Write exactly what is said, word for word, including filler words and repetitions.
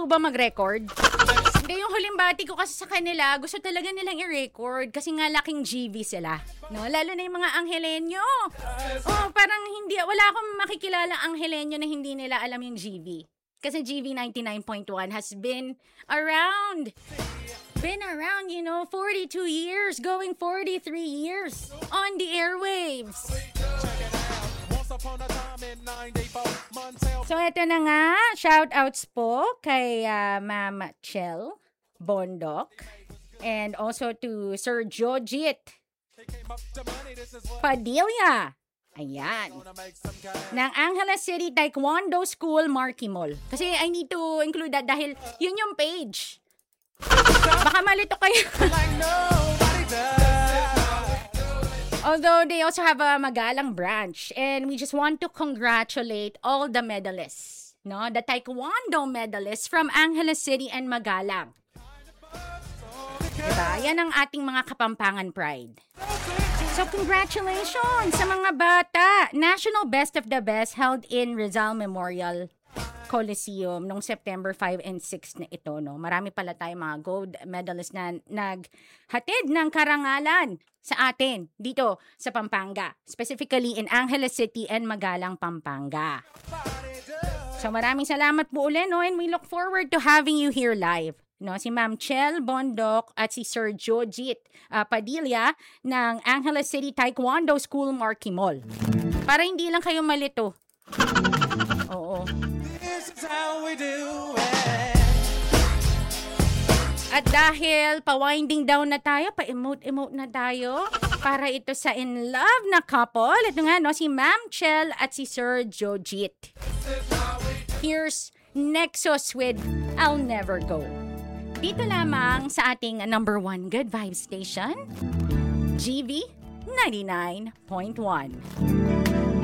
ho ba mag-record? Hindi, yung huling bati ko kasi sa kanila, gusto talaga nilang i-record kasi nga laking G V sila. No? Lalo na yung mga Anghelenyo. Oh, parang hindi, wala akong makikilala Anghelenyo na hindi nila alam yung G V. Kasi G V ninety-nine point one has been around. Been around, you know, forty-two years, going forty-three years on the airwaves. So, eto na nga, shoutouts po kay uh, Ma'am Chel Bondok and also to Sir Jojit Padilla. Ayan. Ng Angeles City Taekwondo School Marquee Mall. Kasi I need to include that dahil yun yung page. Baka malito kayo. Although they also have a Magalang branch, and we just want to congratulate all the medalists, no, the Taekwondo medalists from Angeles City and Magalang. Diba? Yan ang ating mga Kapampangan pride. So congratulations sa mga bata. National Best of the Best held in Rizal Memorial Coliseum noong September five and six na ito, no. Marami pala tayong mga gold medalists na naghatid ng karangalan sa atin dito sa Pampanga, specifically in Angeles City and Magalang, Pampanga. So maraming salamat po ulit, no, and we look forward to having you here live. No, si Ma'am Chel Bondok at si Sir Jojit uh, Padilla ng Angeles City Taekwondo School Marquee Mall. Para hindi lang kayo malito. Oo. At dahil pa-winding down na tayo, pa-emote-emote na tayo para ito sa in love na couple. Ito nga, no, si Ma'am Chel at si Sir Jojit. Here's Nexus with I'll Never Go. Dito lamang sa ating number one good vibe station, G V ninety-nine point one.